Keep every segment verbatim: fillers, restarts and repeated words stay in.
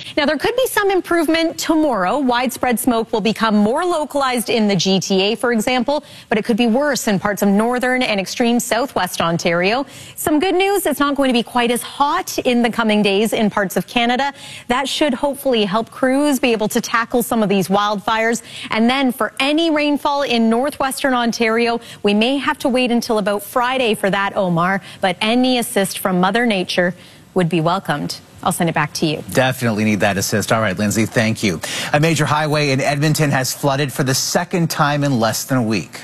Now, there could be some improvement tomorrow. Widespread smoke will become more localized in the G T A, for example, but it could be worse in parts of northern and extreme southwest Ontario. Some good news, it's not going to be quite as hot in the coming days in parts of Canada. That should hopefully help crews be able to tackle some of these wildfires. And then for any rainfall in northwestern Ontario, we may have to wait until about Friday for that, Omar, but any assist from Mother Nature would be welcomed. I'll send it back to you. Definitely need that assist. All right, Lindsay, thank you. A major highway in Edmonton has flooded for the second time in less than a week.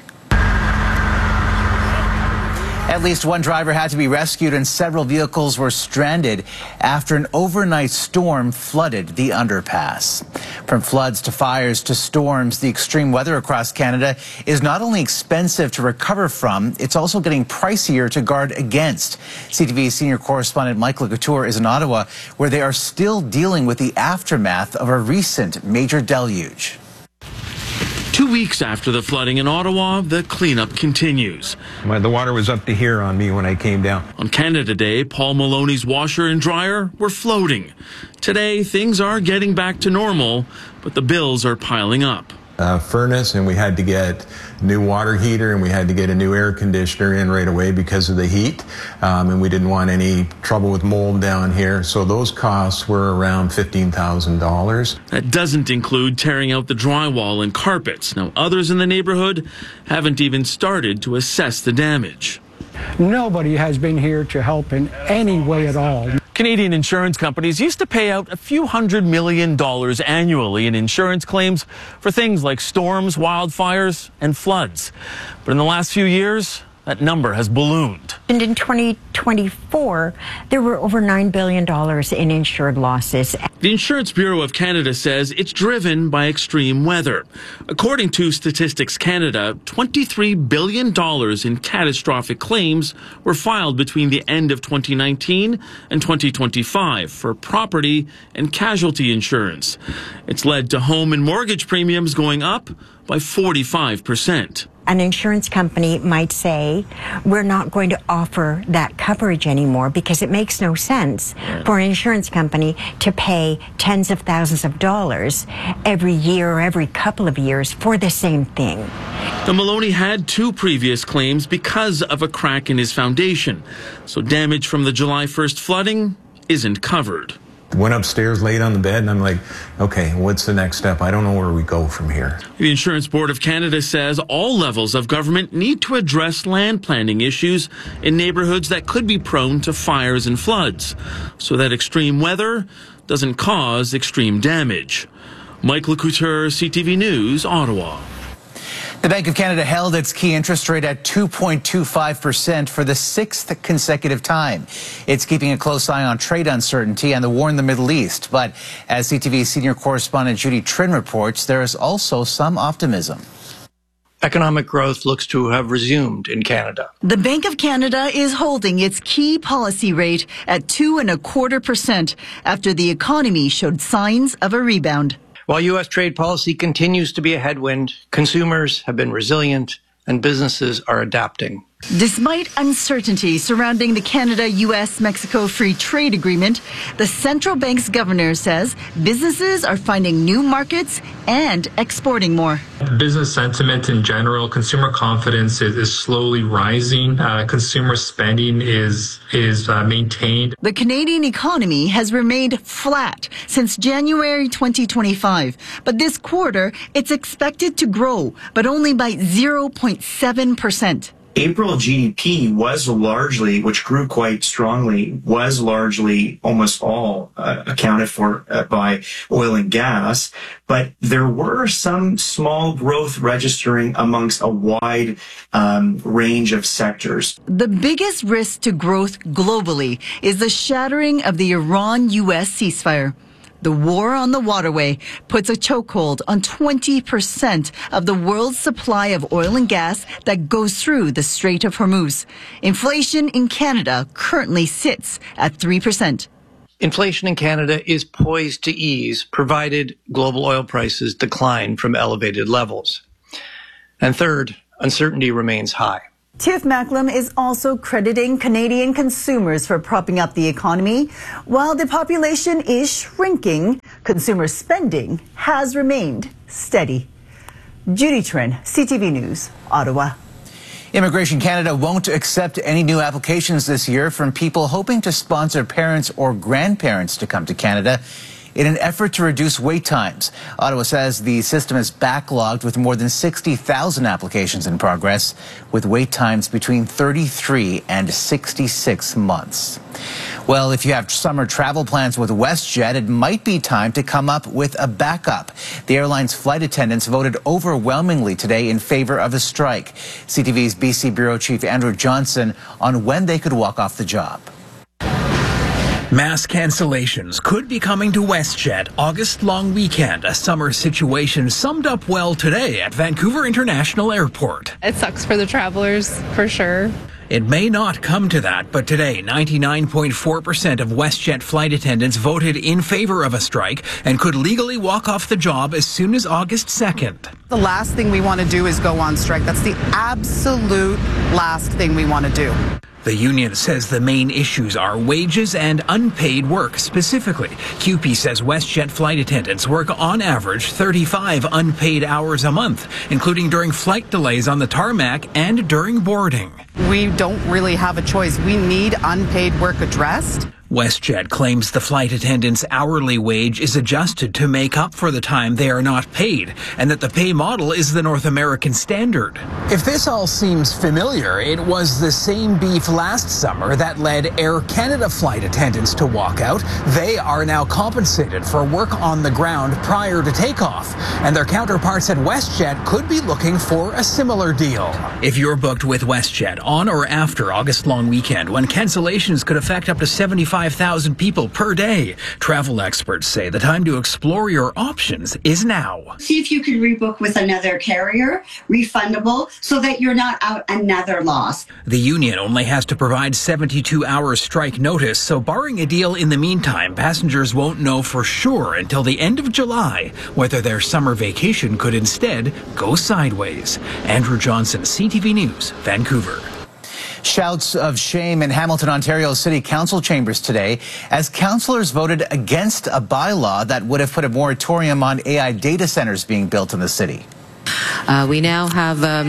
At least one driver had to be rescued and several vehicles were stranded after an overnight storm flooded the underpass. From floods to fires to storms, the extreme weather across Canada is not only expensive to recover from, it's also getting pricier to guard against. C T V senior correspondent Mike Lacouture is in Ottawa, where they are still dealing with the aftermath of a recent major deluge. Two weeks after the flooding in Ottawa, the cleanup continues. The water was up to here on me when I came down. On Canada Day, Paul Maloney's washer and dryer were floating. Today, things are getting back to normal, but the bills are piling up. Uh, furnace, and we had to get a new water heater, and we had to get a new air conditioner in right away because of the heat, um, and we didn't want any trouble with mold down here, so those costs were around fifteen thousand dollars. That doesn't include tearing out the drywall and carpets. Now, others in the neighborhood haven't even started to assess the damage. Nobody has been here to help in any way at all. Canadian insurance companies used to pay out a few hundred million dollars annually in insurance claims for things like storms, wildfires, and floods. But in the last few years, that number has ballooned. And in twenty twenty-four, there were over nine billion dollars in insured losses. The Insurance Bureau of Canada says it's driven by extreme weather. According to Statistics Canada, twenty-three billion dollars in catastrophic claims were filed between the end of twenty nineteen and twenty twenty-five for property and casualty insurance. It's led to home and mortgage premiums going up by forty-five percent. An insurance company might say, we're not going to offer that coverage anymore because it makes no sense for an insurance company to pay tens of thousands of dollars every year or every couple of years for the same thing. The Maloney had two previous claims because of a crack in his foundation, so damage from the July first flooding isn't covered. Went upstairs, laid on the bed, and I'm like, okay, what's the next step? I don't know where we go from here. The Insurance Board of Canada says all levels of government need to address land planning issues in neighborhoods that could be prone to fires and floods, so that extreme weather doesn't cause extreme damage. Mike Lacouture, C T V News, Ottawa. The Bank of Canada held its key interest rate at two point two five percent for the sixth consecutive time. It's keeping a close eye on trade uncertainty and the war in the Middle East. But as C T V senior correspondent Judy Trin reports, there is also some optimism. Economic growth looks to have resumed in Canada. The Bank of Canada is holding its key policy rate at two and a quarter percent after the economy showed signs of a rebound. While U S trade policy continues to be a headwind, consumers have been resilient and businesses are adapting. Despite uncertainty surrounding the Canada-U S Mexico Free Trade Agreement, the central bank's governor says businesses are finding new markets and exporting more. Business sentiment in general, consumer confidence is, is slowly rising. Uh, consumer spending is is uh, maintained. The Canadian economy has remained flat since January twenty twenty-five, but this quarter it's expected to grow, but only by zero point seven percent. April G D P was largely, which grew quite strongly, was largely almost all uh, accounted for uh, by oil and gas. But there were some small growth registering amongst a wide um, range of sectors. The biggest risk to growth globally is the shattering of the Iran U S ceasefire. The war on the waterway puts a chokehold on twenty percent of the world's supply of oil and gas that goes through the Strait of Hormuz. Inflation in Canada currently sits at three percent. Inflation in Canada is poised to ease, provided global oil prices decline from elevated levels. And third, uncertainty remains high. Tiff Macklem is also crediting Canadian consumers for propping up the economy. While the population is shrinking, consumer spending has remained steady. Judy Trin, C T V News, Ottawa. Immigration Canada won't accept any new applications this year from people hoping to sponsor parents or grandparents to come to Canada in an effort to reduce wait times. Ottawa says the system is backlogged with more than sixty thousand applications in progress, with wait times between thirty-three and sixty-six months. Well, if you have summer travel plans with WestJet, it might be time to come up with a backup. The airline's flight attendants voted overwhelmingly today in favor of a strike. C T V's B C Bureau Chief Andrew Johnson on when they could walk off the job. Mass cancellations could be coming to WestJet August long weekend, a summer situation summed up well today at Vancouver International Airport. It sucks for the travelers, for sure. It may not come to that, but today, ninety-nine point four percent of WestJet flight attendants voted in favor of a strike and could legally walk off the job as soon as August second. The last thing we want to do is go on strike. That's the absolute last thing we want to do. The union says the main issues are wages and unpaid work. Specifically, C U P E says WestJet flight attendants work on average thirty-five unpaid hours a month, including during flight delays on the tarmac and during boarding. We don't really have a choice. We need unpaid work addressed. WestJet claims the flight attendants' hourly wage is adjusted to make up for the time they are not paid, and that the pay model is the North American standard. If this all seems familiar, it was the same beef last summer that led Air Canada flight attendants to walk out. They are now compensated for work on the ground prior to takeoff, and their counterparts at WestJet could be looking for a similar deal. If you're booked with WestJet on or after August long weekend, when cancellations could affect up to seventy-five thousand people per day, travel experts say the time to explore your options is now. See if you can rebook with another carrier, refundable, so that you're not out another loss. The union only has to provide seventy-two hours strike notice, so barring a deal in the meantime, passengers won't know for sure until the end of July whether their summer vacation could instead go sideways. Andrew Johnson, C T V News, Vancouver. Shouts of shame in Hamilton, Ontario City Council chambers today as councillors voted against a bylaw that would have put a moratorium on A I data centers being built in the city. Uh, we now have um,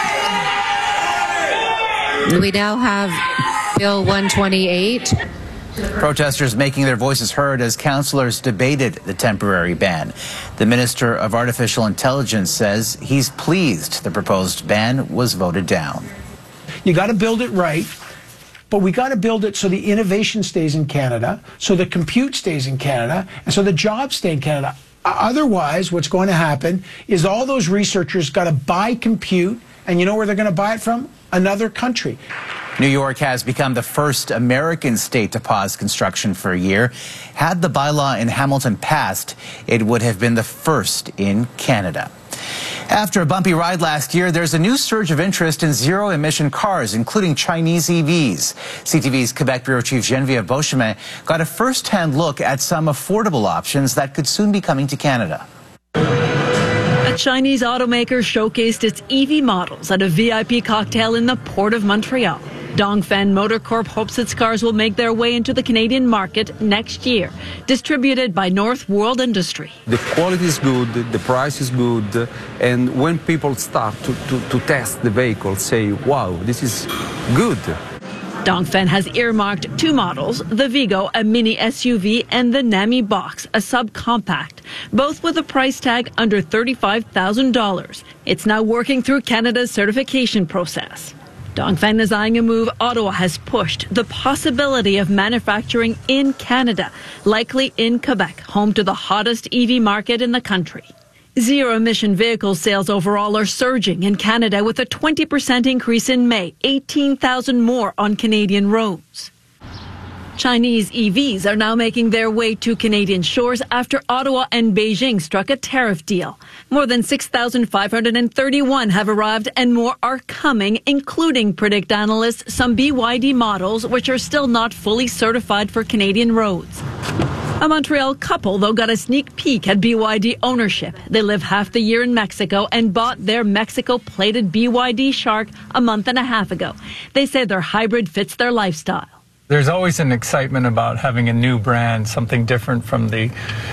we now have Bill one twenty-eight. Protesters making their voices heard as councillors debated the temporary ban. The Minister of Artificial Intelligence says he's pleased the proposed ban was voted down. You got to build it right, but we got to build it so the innovation stays in Canada, so the compute stays in Canada, and so the jobs stay in Canada. Otherwise, what's going to happen is all those researchers got to buy compute, and you know where they're going to buy it from? Another country. New York has become the first American state to pause construction for a year. Had the bylaw in Hamilton passed, it would have been the first in Canada. After a bumpy ride last year, there's a new surge of interest in zero-emission cars, including Chinese E Vs. C T V's Quebec Bureau Chief Geneviève Beauchemin got a first-hand look at some affordable options that could soon be coming to Canada. A Chinese automaker showcased its E V models at a V I P cocktail in the Port of Montreal. Dongfeng Motor Corp hopes its cars will make their way into the Canadian market next year, distributed by North World Industry. The quality is good, the price is good, and when people start to, to, to test the vehicle, say, wow, this is good. Dongfeng has earmarked two models, the Vigo, a mini S U V, and the Nami Box, a subcompact, both with a price tag under thirty-five thousand dollars. It's now working through Canada's certification process. Dongfeng is eyeing a move Ottawa has pushed, the possibility of manufacturing in Canada, likely in Quebec, home to the hottest E V market in the country. Zero-emission vehicle sales overall are surging in Canada with a twenty percent increase in May, eighteen thousand more on Canadian roads. Chinese E Vs are now making their way to Canadian shores after Ottawa and Beijing struck a tariff deal. More than six thousand five hundred thirty-one have arrived and more are coming, including, predict analysts, some B Y D models which are still not fully certified for Canadian roads. A Montreal couple, though, got a sneak peek at B Y D ownership. They live half the year in Mexico and bought their Mexico-plated B Y D Shark a month and a half ago. They say their hybrid fits their lifestyle. There's always an excitement about having a new brand, something different from the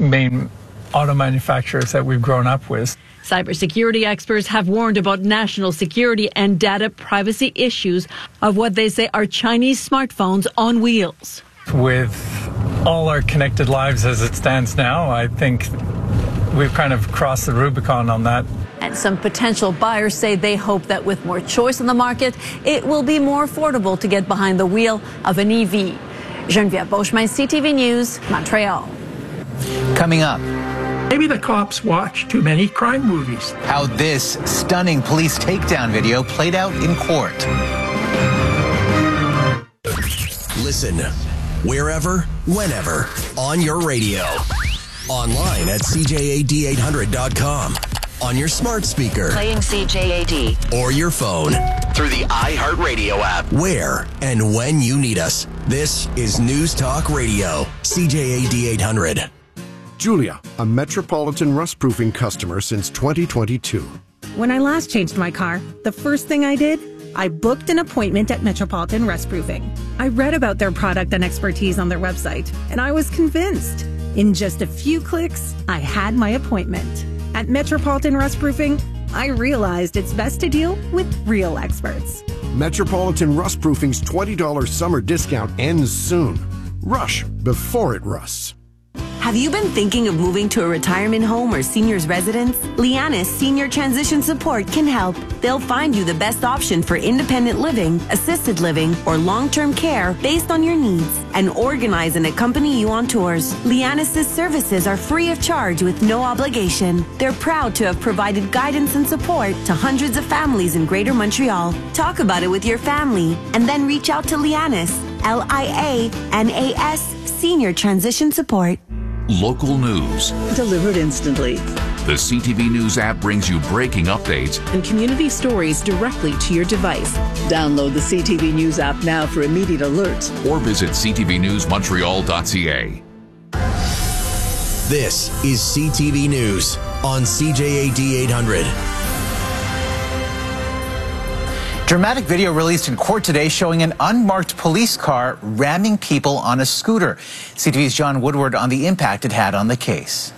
main auto manufacturers that we've grown up with. Cybersecurity experts have warned about national security and data privacy issues of what they say are Chinese smartphones on wheels. With all our connected lives as it stands now, I think we've kind of crossed the Rubicon on that. And some potential buyers say they hope that with more choice in the market, it will be more affordable to get behind the wheel of an E V. Geneviève Beauchemin, C T V News, Montreal. Coming up. Maybe the cops watch too many crime movies. How this stunning police takedown video played out in court. Listen, wherever, whenever, on your radio. Online at C J A D eight hundred dot com. On your smart speaker. Playing C J A D. Or your phone. Through the iHeartRadio app. Where and when you need us. This is News Talk Radio. C J A D eight hundred. Julia, a Metropolitan rust-proofing customer since twenty twenty-two. When I last changed my car, the first thing I did, I booked an appointment at Metropolitan Rustproofing. I read about their product and expertise on their website, and I was convinced. In just a few clicks, I had my appointment. At Metropolitan Rustproofing, I realized it's best to deal with real experts. Metropolitan Rustproofing's twenty dollars summer discount ends soon. Rush before it rusts. Have you been thinking of moving to a retirement home or senior's residence? Lianis Senior Transition Support can help. They'll find you the best option for independent living, assisted living, or long-term care based on your needs and organize and accompany you on tours. Lianis' services are free of charge with no obligation. They're proud to have provided guidance and support to hundreds of families in Greater Montreal. Talk about it with your family and then reach out to Lianis, L I A N A S, Senior Transition Support. Local news. Delivered instantly. The C T V News app brings you breaking updates and community stories directly to your device. Download the C T V News app now for immediate alerts. Or visit c t v news montreal dot c a. This is C T V News on C J A D eight hundred. Dramatic video released in court today showing an unmarked police car ramming people on a scooter. C T V's John Woodward on the impact it had on the case.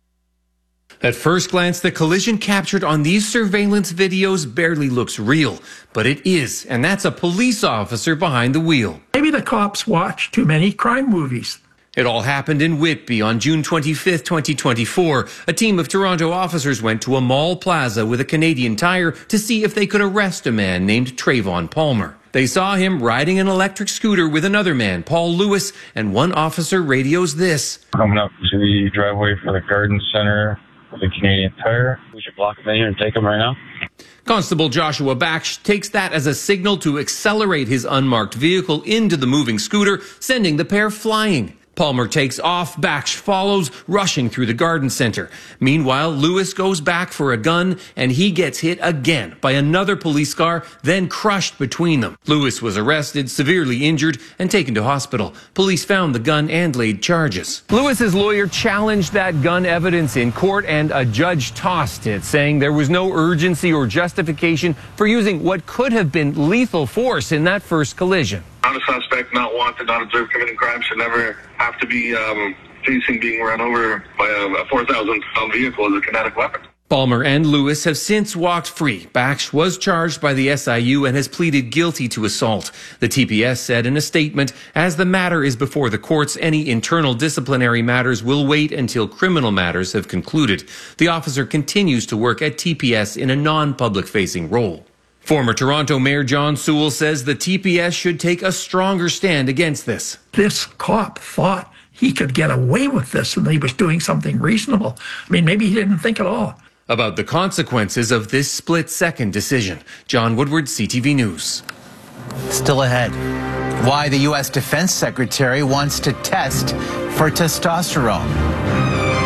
At first glance, the collision captured on these surveillance videos barely looks real, but it is, and that's a police officer behind the wheel. Maybe the cops watch too many crime movies. It all happened in Whitby on June twenty-fifth, twenty twenty-four. A team of Toronto officers went to a mall plaza with a Canadian Tire to see if they could arrest a man named Trayvon Palmer. They saw him riding an electric scooter with another man, Paul Lewis, and one officer radios this. Coming up to the driveway for the garden center with a Canadian Tire. We should block him in here and take him right now. Constable Joshua Baksh takes that as a signal to accelerate his unmarked vehicle into the moving scooter, sending the pair flying. Palmer takes off, Baksh follows, rushing through the garden center. Meanwhile, Lewis goes back for a gun, and he gets hit again by another police car, then crushed between them. Lewis was arrested, severely injured, and taken to hospital. Police found the gun and laid charges. Lewis's lawyer challenged that gun evidence in court, and a judge tossed it, saying there was no urgency or justification for using what could have been lethal force in that first collision. Not a suspect, not wanted, not observed committing crime should never have to be um, facing being run over by a, a four thousand pound vehicle as a kinetic weapon. Palmer and Lewis have since walked free. Baksh was charged by the S I U and has pleaded guilty to assault. The T P S said in a statement, as the matter is before the courts, any internal disciplinary matters will wait until criminal matters have concluded. The officer continues to work at T P S in a non-public facing role. Former Toronto Mayor John Sewell says the T P S should take a stronger stand against this. This cop thought he could get away with this and he was doing something reasonable. I mean, maybe he didn't think at all. About the consequences of this split-second decision. John Woodward, C T V News. Still ahead. Why the U S Defense Secretary wants to test for testosterone.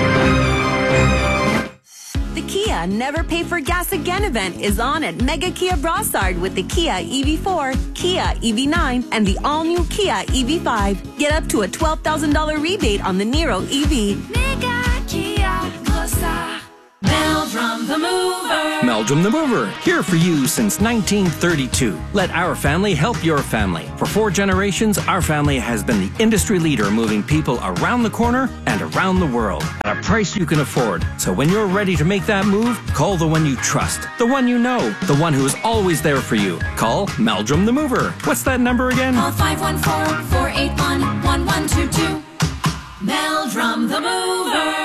The Kia Never Pay for Gas Again event is on at Mega Kia Brossard with the Kia E V four, Kia E V nine, and the all-new Kia E V five. Get up to a twelve thousand dollars rebate on the Niro E V. Mega Kia Brossard. Belledrum Meldrum the Mover. Meldrum the Mover, here for you since nineteen thirty-two. Let our family help your family. For four generations, our family has been the industry leader moving people around the corner and around the world at a price you can afford. So when you're ready to make that move, call the one you trust, the one you know, the one who is always there for you. Call Meldrum the Mover. What's that number again? Call five one four, four eight one, one one two two. Meldrum the Mover.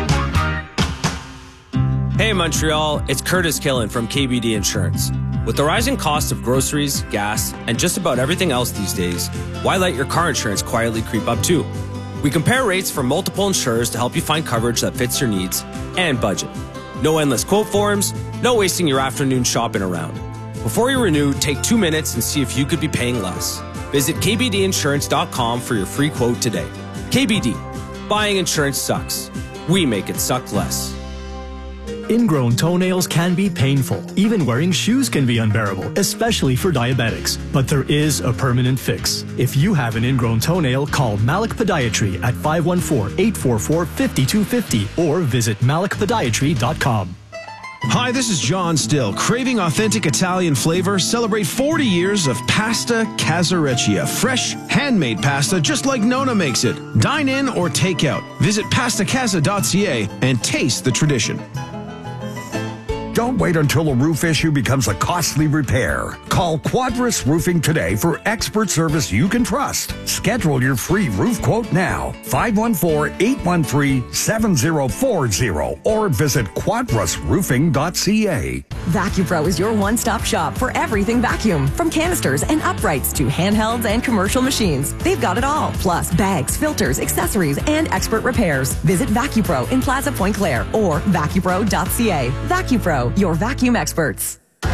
Hey Montreal, it's Curtis Killen from K B D Insurance. With the rising cost of groceries, gas, and just about everything else these days, why let your car insurance quietly creep up too? We compare rates from multiple insurers to help you find coverage that fits your needs and budget. No endless quote forms, no wasting your afternoon shopping around. Before you renew, take two minutes and see if you could be paying less. Visit k b d insurance dot com for your free quote today. K B D. Buying insurance sucks. We make it suck less. Ingrown toenails can be painful. Even wearing shoes can be unbearable, especially for diabetics. But there is a permanent fix. If you have an ingrown toenail, call Malik Podiatry at five one four, eight four four, five two five zero or visit malik podiatry dot com. Hi, this is John Still. Craving authentic Italian flavor? Celebrate forty years of Pasta Casareccia. Fresh, handmade pasta just like Nona makes it. Dine in or take out. Visit pasta casa dot c a and taste the tradition. Don't wait until a roof issue becomes a costly repair. Call Quadris Roofing today for expert service you can trust. Schedule your free roof quote now. five one four, eight one three, seven zero four zero or visit quadris roofing dot c a. VacuPro is your one-stop shop for everything vacuum. From canisters and uprights to handhelds and commercial machines. They've got it all. Plus bags, filters, accessories, and expert repairs. Visit VacuPro in Plaza Point Claire or vacupro dot c a. VacuPro, your vacuum experts.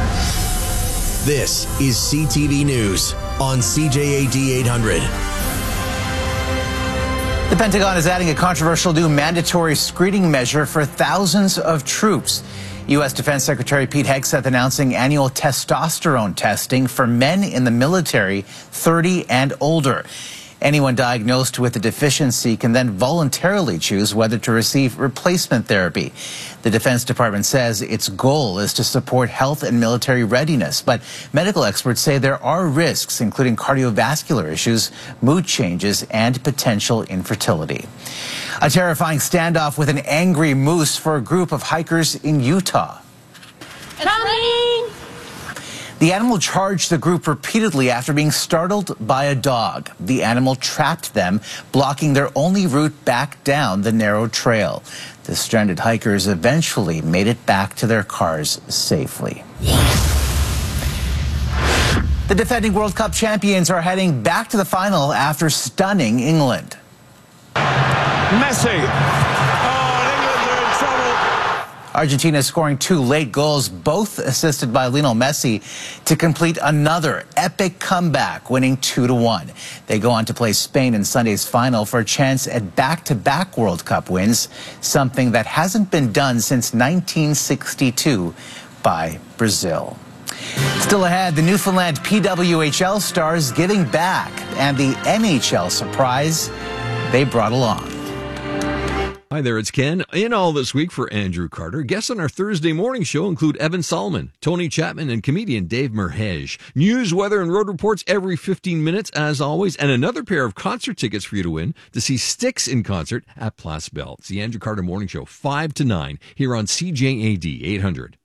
This is C T V News on C J A D eight hundred. The Pentagon is adding a controversial new mandatory screening measure for thousands of troops. U S Defense Secretary Pete Hegseth announcing annual testosterone testing for men in the military thirty and older. Anyone diagnosed with a deficiency can then voluntarily choose whether to receive replacement therapy. The Defense Department says its goal is to support health and military readiness, but medical experts say there are risks, including cardiovascular issues, mood changes, and potential infertility. A terrifying standoff with an angry moose for a group of hikers in Utah. Coming! The animal charged the group repeatedly after being startled by a dog. The animal trapped them, blocking their only route back down the narrow trail. The stranded hikers eventually made it back to their cars safely. The defending World Cup champions are heading back to the final after stunning England. Messi. Argentina scoring two late goals, both assisted by Lionel Messi, to complete another epic comeback, winning two to one. They go on to play Spain in Sunday's final for a chance at back-to-back World Cup wins, something that hasn't been done since nineteen sixty-two by Brazil. Still ahead, the Newfoundland P W H L stars giving back, and the N H L surprise they brought along. Hi there, it's Ken. In all this week for Andrew Carter, guests on our Thursday morning show include Evan Solomon, Tony Chapman, and comedian Dave Merhej. News, weather, and road reports every fifteen minutes, as always, and another pair of concert tickets for you to win to see Styx in concert at Place Belle. It's the Andrew Carter Morning Show, five to nine, here on C J A D eight hundred.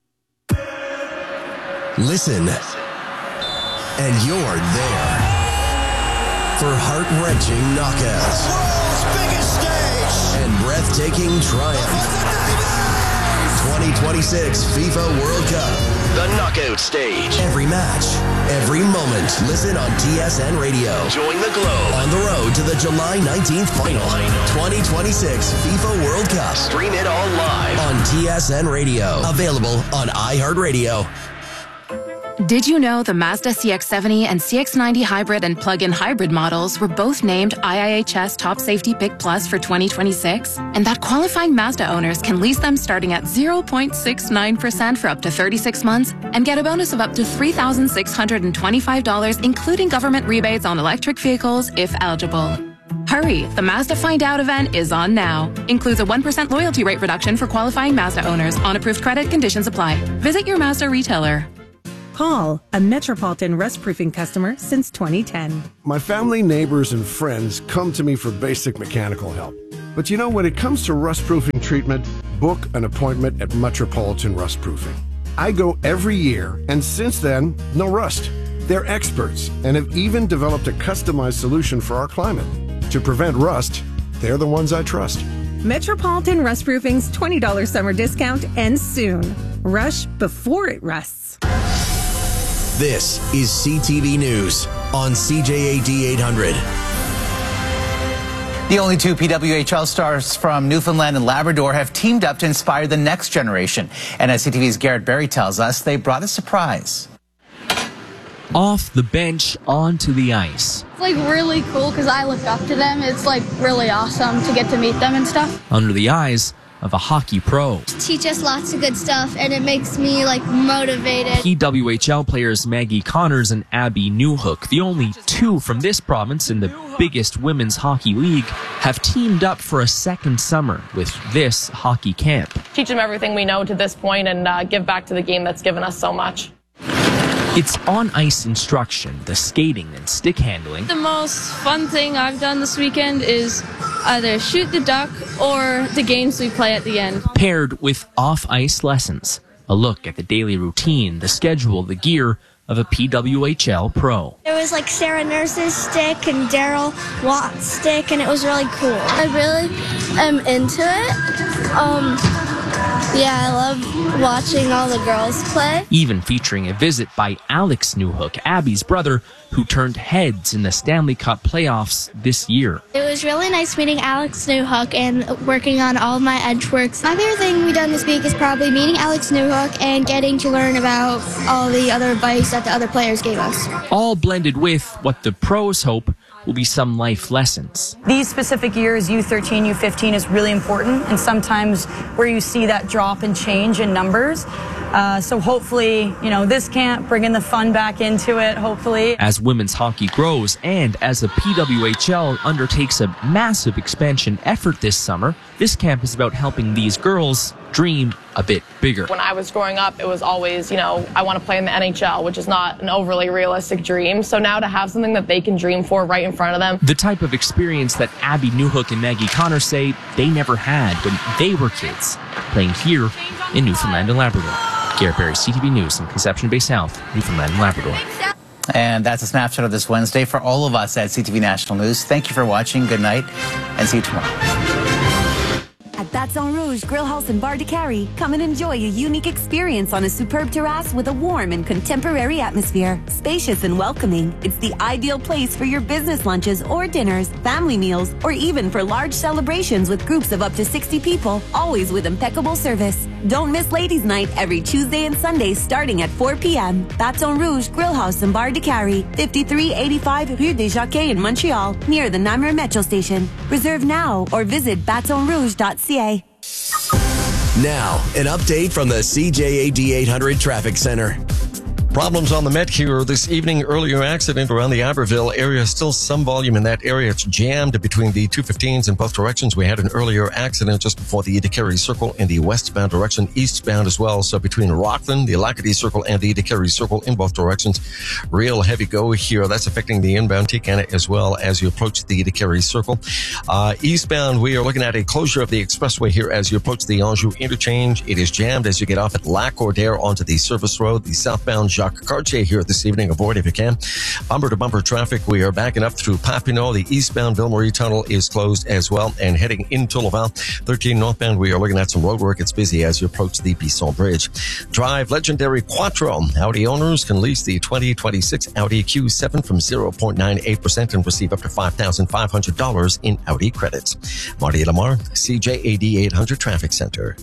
Listen, and you're there for heart-wrenching knockouts. World's biggest stage! And breathtaking triumph. twenty twenty-six FIFA World Cup. The knockout stage. Every match, every moment. Listen on T S N Radio. Join the globe on the road to the July nineteenth final. twenty twenty-six FIFA World Cup. Stream it all live on T S N Radio. Available on iHeartRadio. Did you know the Mazda C X seventy and C X ninety hybrid and plug-in hybrid models were both named I I H S Top Safety Pick Plus for twenty twenty-six? And that qualifying Mazda owners can lease them starting at zero point six nine percent for up to thirty-six months and get a bonus of up to three thousand six hundred twenty-five dollars, including government rebates on electric vehicles if eligible. Hurry, the Mazda Find Out event is on now. Includes a one percent loyalty rate reduction for qualifying Mazda owners. On approved credit, conditions apply. Visit your Mazda retailer. Paul, a Metropolitan Rust Proofing customer since twenty ten. My family, neighbors, and friends come to me for basic mechanical help. But you know, when it comes to rust proofing treatment, book an appointment at Metropolitan Rust Proofing. I go every year, and since then, no rust. They're experts and have even developed a customized solution for our climate. To prevent rust, they're the ones I trust. Metropolitan Rust Proofing's twenty dollars summer discount ends soon. Rush before it rusts. This is C T V News on C J A D eight hundred. The only two P W H L stars from Newfoundland and Labrador have teamed up to inspire the next generation. And as C T V's Garrett Berry tells us, they brought a surprise. Off the bench, onto the ice. It's like really cool because I look up to them. It's like really awesome to get to meet them and stuff. Under the eyes of a hockey pro. Teach us lots of good stuff, and it makes me like motivated. P W H L players Maggie Connors and Abby Newhook, the only two from this province in the biggest women's hockey league, have teamed up for a second summer with this hockey camp. Teach them everything we know to this point and uh, give back to the game that's given us so much. It's on-ice instruction, the skating and stick handling. The most fun thing I've done this weekend is either shoot the duck or the games we play at the end. Paired with off-ice lessons, a look at the daily routine, the schedule, the gear of a P W H L pro. There was like Sarah Nurse's stick and Daryl Watt's stick, and it was really cool. I really am into it. Um... Yeah, I love watching all the girls play. Even featuring a visit by Alex Newhook, Abby's brother, who turned heads in the Stanley Cup playoffs this year. It was really nice meeting Alex Newhook and working on all of my edge works. My favorite thing we've done this week is probably meeting Alex Newhook and getting to learn about all the other advice that the other players gave us. All blended with what the pros hope will be some life lessons. These specific years, U thirteen, U fifteen, is really important, and sometimes where you see that drop and change in numbers. Uh, so hopefully, you know, this camp, bringing the fun back into it, hopefully. As women's hockey grows and as the P W H L undertakes a massive expansion effort this summer, this camp is about helping these girls dream a bit bigger. When I was growing up, it was always, you know, I want to play in the N H L, which is not an overly realistic dream. So now to have something that they can dream for right in front of them. The type of experience that Abby Newhook and Maggie Connors say they never had when they were kids, playing here in Newfoundland and Labrador. Garrett Berry, C T V News in Conception Bay South, Newfoundland and Labrador. And that's a snapshot of this Wednesday for all of us at C T V National News. Thank you for watching. Good night, and see you tomorrow. At Baton Rouge Grill House and Bar de Carry, come and enjoy a unique experience on a superb terrace with a warm and contemporary atmosphere. Spacious and welcoming, it's the ideal place for your business lunches or dinners, family meals, or even for large celebrations with groups of up to sixty people, always with impeccable service. Don't miss Ladies' Night every Tuesday and Sunday starting at four p.m. Baton Rouge Grill House and Bar de Carry, fifty-three eighty-five Rue des Jacquets in Montreal, near the Namur Metro Station. Reserve now or visit baton rouge dot c a. Now, an update from the C J A D eight hundred Traffic Center. Problems on the Met here this evening. Earlier accident around the Aberville area. Still some volume in that area. It's jammed between the two fifteens in both directions. We had an earlier accident just before the Decarie Circle in the westbound direction, eastbound as well. So between Rockland, the Lackady Circle, and the Decarie Circle in both directions, real heavy go here. That's affecting the inbound T-Canada as well as you approach the Decarie Circle. Uh, eastbound, we are looking at a closure of the expressway here as you approach the Anjou interchange. It is jammed as you get off at Lac-Cordaire onto the service road. The southbound Jacques Cartier here this evening. Avoid if you can. Bumper to bumper traffic. We are backing up through Papineau. The eastbound Ville Marie Tunnel is closed as well. And heading into Laval, thirteen northbound, we are looking at some road work. It's busy as you approach the Bisson Bridge. Drive legendary Quattro. Audi owners can lease the twenty twenty-six Audi Q seven from zero point nine eight percent and receive up to five thousand five hundred dollars in Audi credits. Marty Lamar, C J A D eight hundred Traffic Center.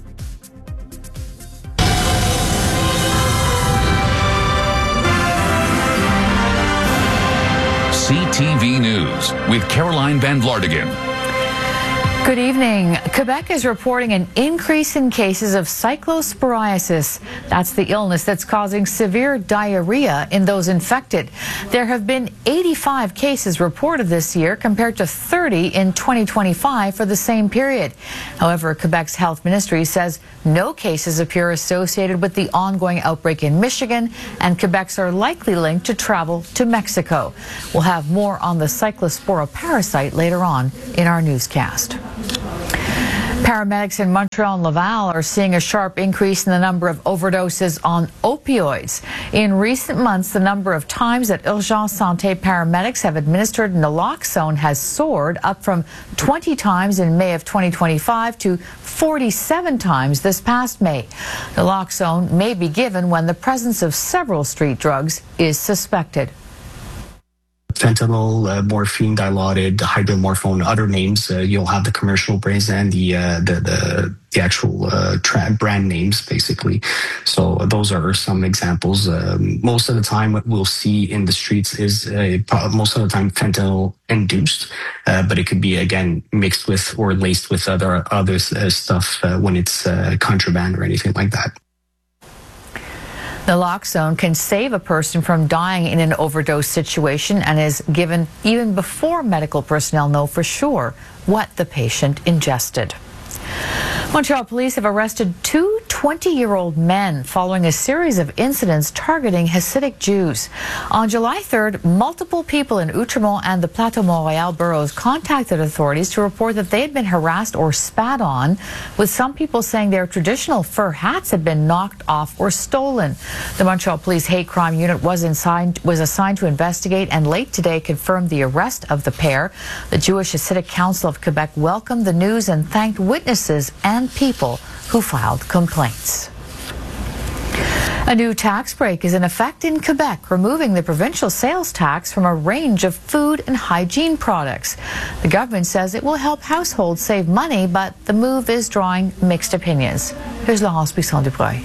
C T V News with Caroline Van Vlartigan. Good evening. Quebec is reporting an increase in cases of cyclosporiasis. That's the illness that's causing severe diarrhea in those infected. There have been eighty-five cases reported this year compared to thirty in twenty twenty-five for the same period. However, Quebec's health ministry says no cases appear associated with the ongoing outbreak in Michigan, and Quebec's are likely linked to travel to Mexico. We'll have more on the cyclospora parasite later on in our newscast. Paramedics in Montreal and Laval are seeing a sharp increase in the number of overdoses on opioids. In recent months, the number of times that Urgence Santé paramedics have administered naloxone has soared, up from twenty times in May of twenty twenty-five to forty-seven times this past May. Naloxone may be given when the presence of several street drugs is suspected. Fentanyl, uh, morphine, dilaudid, hydromorphone, other names. Uh, you'll have the commercial brands and the uh, the, the the actual uh, tra- brand names, basically. So those are some examples. Um, most of the time, what we'll see in the streets is uh, most of the time fentanyl induced, uh, but it could be again mixed with or laced with other other uh, stuff uh, when it's uh, contraband or anything like that. Naloxone can save a person from dying in an overdose situation and is given even before medical personnel know for sure what the patient ingested. Montreal police have arrested two twenty-year-old men following a series of incidents targeting Hasidic Jews. On July third, multiple people in Outremont and the Plateau Montréal boroughs contacted authorities to report that they had been harassed or spat on, with some people saying their traditional fur hats had been knocked off or stolen. The Montreal Police Hate Crime Unit was, assigned, was assigned to investigate and late today confirmed the arrest of the pair. The Jewish Hasidic Council of Quebec welcomed the news and thanked witnesses and people who filed complaints. A new tax break is in effect in Quebec, removing the provincial sales tax from a range of food and hygiene products. The government says it will help households save money, but the move is drawing mixed opinions. Here's Laurence Buisson-Dubreuil.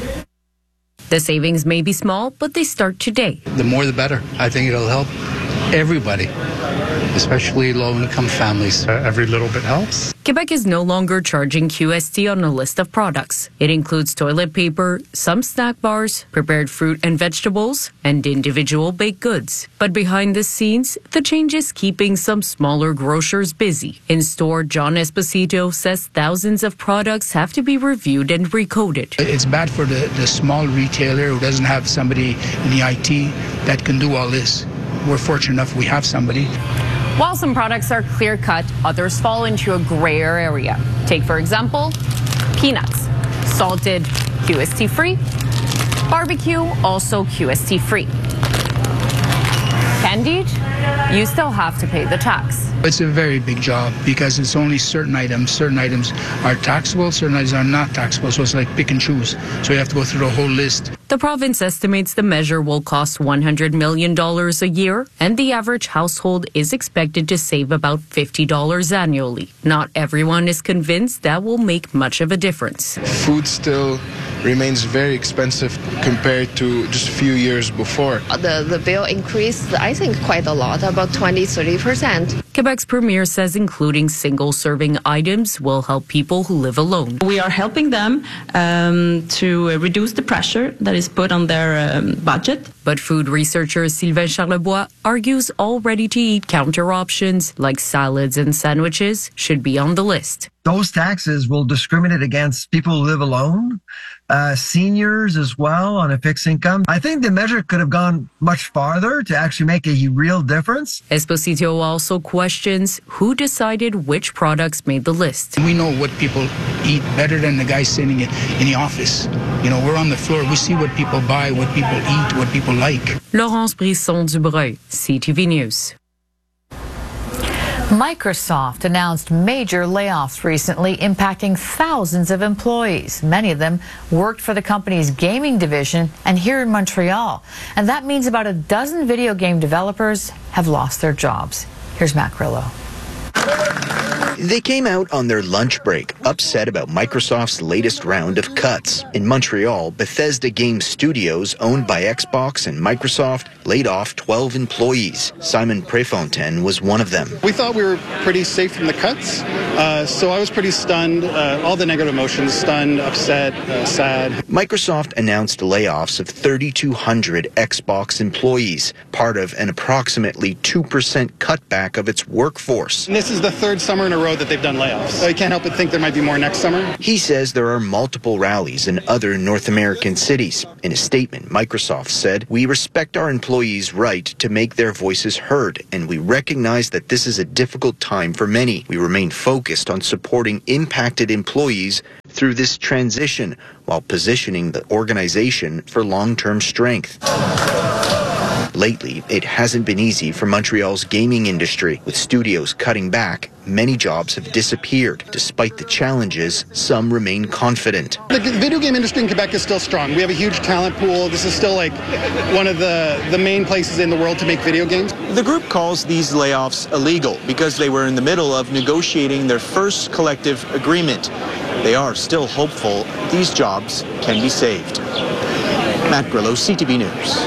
The savings may be small, but they start today. The more the better. I think it'll help everybody, especially low-income families. Uh, every little bit helps. Quebec is no longer charging Q S T on a list of products. It includes toilet paper, some snack bars, prepared fruit and vegetables, and individual baked goods. But behind the scenes, the change is keeping some smaller grocers busy. In store, John Esposito says thousands of products have to be reviewed and recoded. It's bad for the, the small retailer who doesn't have somebody in the I T that can do all this. We're fortunate enough we have somebody. While some products are clear-cut, others fall into a grayer area. Take, for example, peanuts. Salted, Q S T-free. Barbecue, also Q S T-free. Candied, you still have to pay the tax. It's a very big job because it's only certain items. Certain items are taxable, certain items are not taxable. So it's like pick and choose. So you have to go through the whole list. The province estimates the measure will cost one hundred million dollars a year, and the average household is expected to save about fifty dollars annually. Not everyone is convinced that will make much of a difference. Food still remains very expensive compared to just a few years before. The, the bill increased, I think, quite a lot, about twenty to thirty percent. Quebec's premier says including single-serving items will help people who live alone. We are helping them um, to reduce the pressure that is put on their um, budget. But food researcher Sylvain Charlebois argues all ready-to-eat counter options like salads and sandwiches should be on the list. Those taxes will discriminate against people who live alone, uh, seniors as well on a fixed income. I think the measure could have gone much farther to actually make a real difference. Esposito also questions who decided which products made the list. We know what people eat better than the guy sitting in the office. You know, we're on the floor. We see what people buy, what people eat, what people like. Laurence Buisson-Dubreuil, C T V News. Microsoft announced major layoffs recently, impacting thousands of employees. Many of them worked for the company's gaming division and here in Montreal. And that means about a dozen video game developers have lost their jobs. Here's Matt Grillo. They came out on their lunch break, upset about Microsoft's latest round of cuts. In Montreal, Bethesda Game Studios, owned by Xbox and Microsoft, laid off twelve employees. Simon Prefontaine was one of them. We thought we were pretty safe from the cuts, uh, so I was pretty stunned. Uh, all the negative emotions, stunned, upset, uh, sad. Microsoft announced layoffs of thirty-two hundred Xbox employees, part of an approximately two percent cutback of its workforce. And this is the third summer in a row that they've done layoffs. I can't help but think there might be more next summer. He says there are multiple rallies in other North American cities. In a statement, Microsoft said, "We respect our employees' right to make their voices heard, and we recognize that this is a difficult time for many. We remain focused on supporting impacted employees through this transition while positioning the organization for long-term strength." Lately, it hasn't been easy for Montreal's gaming industry. With studios cutting back, many jobs have disappeared. Despite the challenges, some remain confident. The video game industry in Quebec is still strong. We have a huge talent pool. This is still like one of the, the main places in the world to make video games. The group calls these layoffs illegal because they were in the middle of negotiating their first collective agreement. They are still hopeful these jobs can be saved. Matt Grillo, C T V News.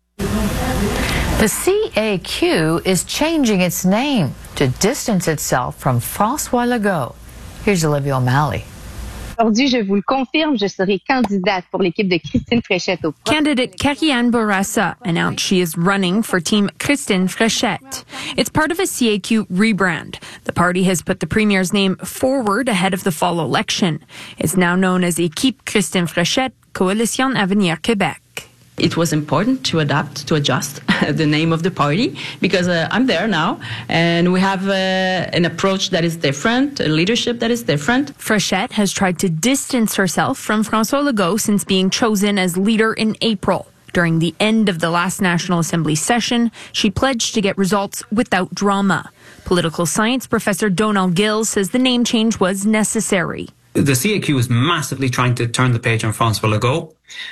The C A Q is changing its name to distance itself from François Legault. Here's Olivia O'Malley. Aujourd'hui, je vous le confirme, je serai candidate pour l'équipe de Christine Fréchette au Candidate Karianne Bourassa announced she is running for Team Christine Fréchette. It's part of a C A Q rebrand. The party has put the premier's name forward ahead of the fall election. It's now known as Équipe Christine Fréchette, Coalition Avenir Québec. It was important to adapt, to adjust the name of the party because uh, I'm there now and we have uh, an approach that is different, a leadership that is different. Fréchette has tried to distance herself from François Legault since being chosen as leader in April. During the end of the last National Assembly session, she pledged to get results without drama. Political science professor Donald Gill says the name change was necessary. The C A Q is massively trying to turn the page on François Legault,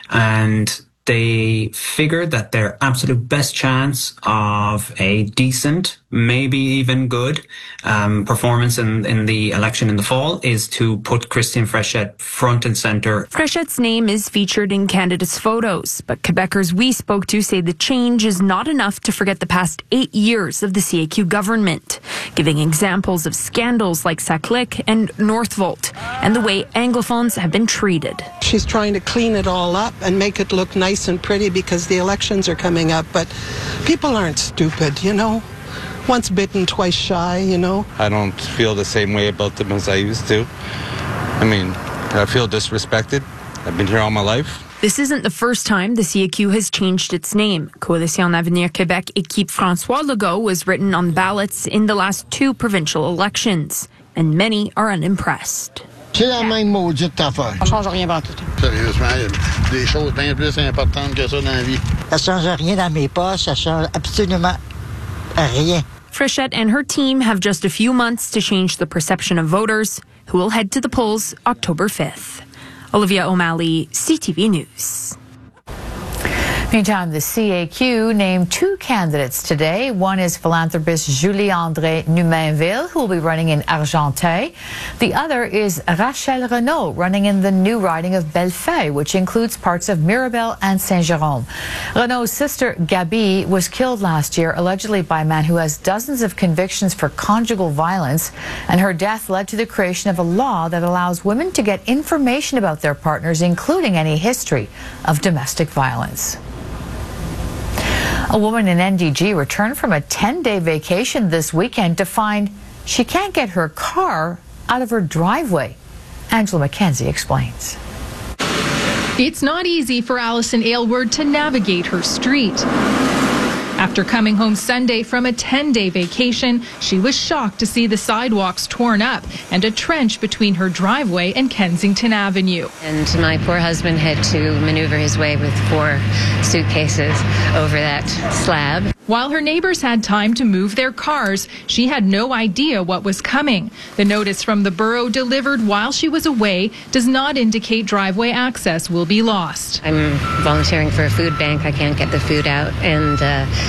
and they figured that their absolute best chance of a decent, maybe even good um, performance in, in the election in the fall is to put Christine Fréchette front and centre. Fréchette's name is featured in candidates' photos, but Quebecers we spoke to say the change is not enough to forget the past eight years of the C A Q government, giving examples of scandals like Saclic and Northvolt, and the way Anglophones have been treated. She's trying to clean it all up and make it look nice and pretty because the elections are coming up, but people aren't stupid, you know. Once bitten, twice shy, you know. I don't feel the same way about them as I used to. I mean, I feel disrespected. I've been here all my life. This isn't the first time the C A Q has changed its name. Coalition Avenir Québec Équipe François Legault was written on ballots in the last two provincial elections, and many are unimpressed. C'est la même maudite affaire. Ça change rien dans tout. Sérieusement, il y a des choses bien plus importantes que ça dans la vie. Ça change rien dans mes poches, ça change absolument rien. Fréchette and her team have just a few months to change the perception of voters, who will head to the polls October fifth. Olivia O'Malley, C T V News. Meantime, the C A Q named two candidates today. One is philanthropist Julie-André Numainville, who will be running in Argenteuil. The other is Rachel Renaud, running in the new riding of Bellefeuille, which includes parts of Mirabel and Saint-Jérôme. Renaud's sister, Gabi, was killed last year, allegedly by a man who has dozens of convictions for conjugal violence, and her death led to the creation of a law that allows women to get information about their partners, including any history of domestic violence. A woman in N D G returned from a ten-day vacation this weekend to find she can't get her car out of her driveway. Angela McKenzie explains. It's not easy for Allison Aylward to navigate her street. After coming home Sunday from a ten-day vacation, she was shocked to see the sidewalks torn up and a trench between her driveway and Kensington Avenue. And my poor husband had to maneuver his way with four suitcases over that slab. While her neighbors had time to move their cars, she had no idea what was coming. The notice from the borough delivered while she was away does not indicate driveway access will be lost. I'm volunteering for a food bank. I can't get the food out, and uh,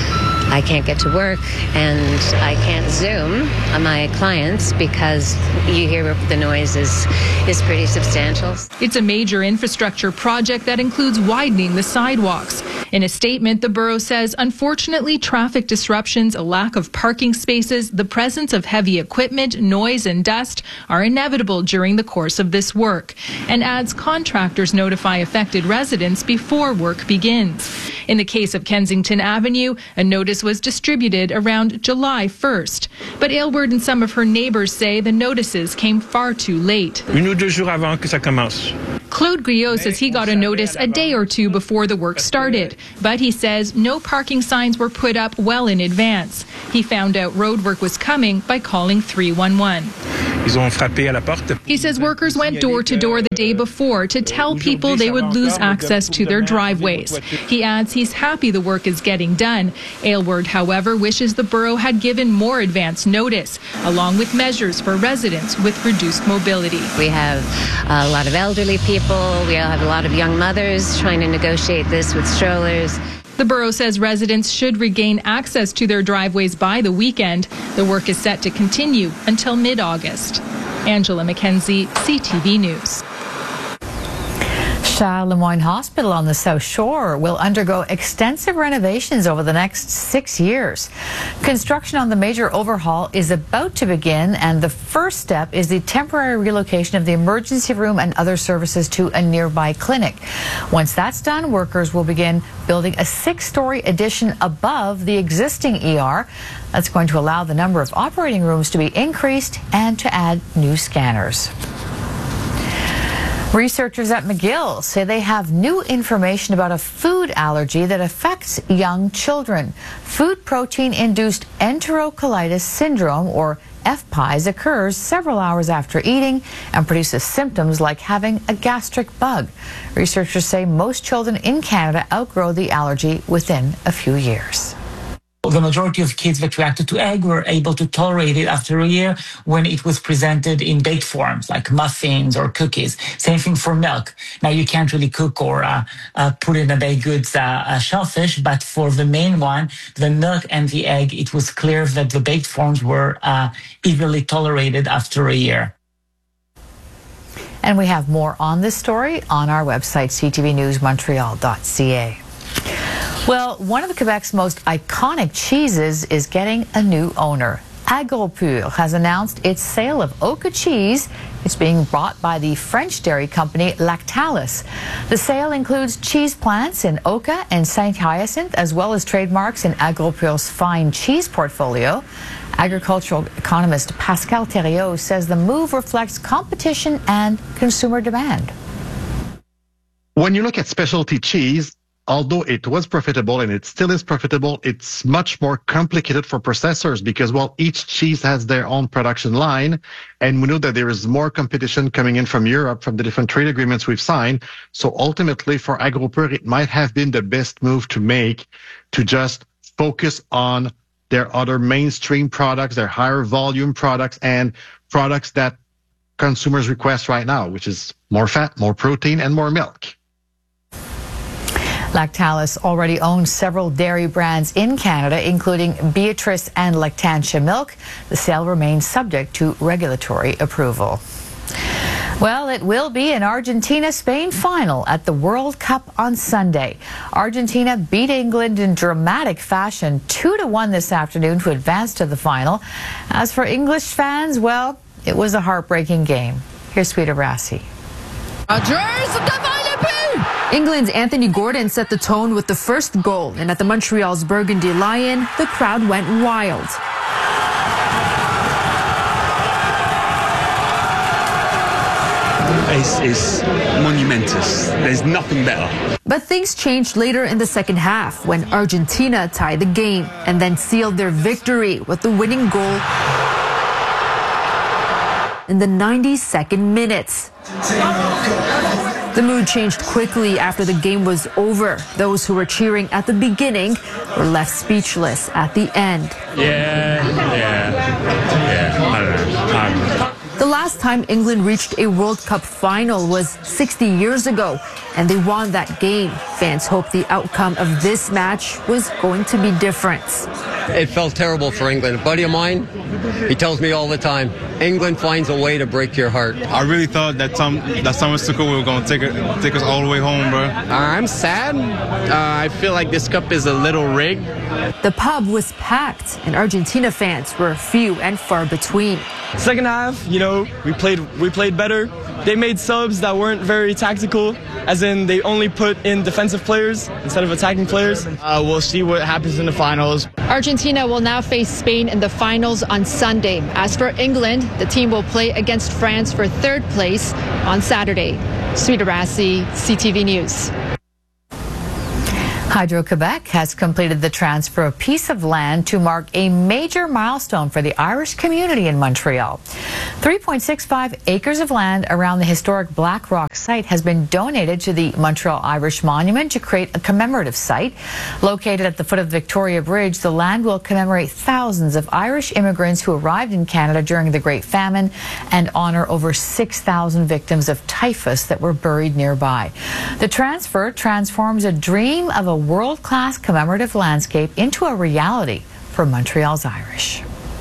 I can't get to work and I can't Zoom on my clients because you hear the noise is, is pretty substantial. It's a major infrastructure project that includes widening the sidewalks. In a statement, the borough says, unfortunately, traffic disruptions, a lack of parking spaces, the presence of heavy equipment, noise, and dust are inevitable during the course of this work, and adds contractors notify affected residents before work begins. In the case of Kensington Avenue, a notice was distributed around July first. But Aylward and some of her neighbors say the notices came far too late. Une ou deux jours avant que ça commence. Claude Griot says he got a notice a day or two before the work started, but he says no parking signs were put up well in advance. He found out road work was coming by calling three one one. Ils ont frappé à la porte. He says workers went door to door the day before to tell people they would lose access to their driveways. He adds he's happy the work is getting done. Aylward, however, wishes the borough had given more advance notice, along with measures for residents with reduced mobility. We have a lot of elderly people. We have a lot of young mothers trying to negotiate this with strollers. The borough says residents should regain access to their driveways by the weekend. The work is set to continue until mid-August. Angela McKenzie, C T V News. Charles Lemoyne Hospital on the South Shore will undergo extensive renovations over the next six years. Construction on the major overhaul is about to begin, and the first step is the temporary relocation of the emergency room and other services to a nearby clinic. Once that's done, workers will begin building a six-story addition above the existing E R. That's going to allow the number of operating rooms to be increased and to add new scanners. Researchers at McGill say they have new information about a food allergy that affects young children. Food protein-induced enterocolitis syndrome, or F P I S, occurs several hours after eating and produces symptoms like having a gastric bug. Researchers say most children in Canada outgrow the allergy within a few years. The majority of kids that reacted to egg were able to tolerate it after a year when it was presented in baked forms, like muffins or cookies. Same thing for milk. Now, you can't really cook or uh, uh, put in a baked goods uh, uh, shellfish, but for the main one, the milk and the egg, it was clear that the baked forms were uh, easily tolerated after a year. And we have more on this story on our website, c t v news montreal dot c a. Well, one of Quebec's most iconic cheeses is getting a new owner. Agropur has announced its sale of Oka cheese. It's being bought by the French dairy company Lactalis. The sale includes cheese plants in Oka and Saint Hyacinthe, as well as trademarks in Agropur's fine cheese portfolio. Agricultural economist Pascal Thériault says the move reflects competition and consumer demand. When you look at specialty cheese, although it was profitable and it still is profitable, it's much more complicated for processors because, well, each cheese has their own production line. And we know that there is more competition coming in from Europe, from the different trade agreements we've signed. So ultimately for Agropur, it might have been the best move to make to just focus on their other mainstream products, their higher volume products, and products that consumers request right now, which is more fat, more protein, and more milk. Lactalis already owns several dairy brands in Canada, including Beatrice and Lactantia Milk. The sale remains subject to regulatory approval. Well, it will be an Argentina-Spain final at the World Cup on Sunday. Argentina beat England in dramatic fashion, two to one this afternoon to advance to the final. As for English fans, well, it was a heartbreaking game. Here's Sweeta Rassi. England's Anthony Gordon set the tone with the first goal, and at the Montreal's Burgundy Lion, the crowd went wild. It's, it's monumentous. There's nothing better. But things changed later in the second half when Argentina tied the game and then sealed their victory with the winning goal in the ninety-second minutes. The mood changed quickly after the game was over. Those who were cheering at the beginning were left speechless at the end. Yeah, yeah, yeah, I don't know. I don't know. The last last time England reached a World Cup final was sixty years ago, and they won that game. Fans hope the outcome of this match was going to be different. It felt terrible for England. A buddy of mine, he tells me all the time, England finds a way to break your heart. I really thought that some that Thomas Tuchel we were going to take it, take us all the way home, bro. Uh, I'm sad. Uh, I feel like this cup is a little rigged. The pub was packed, and Argentina fans were few and far between. Second half, you know, we played we played better. They made subs that weren't very tactical, as in they only put in defensive players instead of attacking players. Uh, we'll see what happens in the finals. Argentina will now face Spain in the finals on Sunday. As for England, the team will play against France for third place on Saturday. Sweeta Rassi, C T V News. Hydro-Quebec has completed the transfer of a piece of land to mark a major milestone for the Irish community in Montreal. three point six five acres of land around the historic Black Rock site has been donated to the Montreal Irish Monument to create a commemorative site. Located at the foot of the Victoria Bridge, the land will commemorate thousands of Irish immigrants who arrived in Canada during the Great Famine and honor over six thousand victims of typhus that were buried nearby. The transfer transforms a dream of a world-class commemorative landscape into a reality for Montreal's Irish.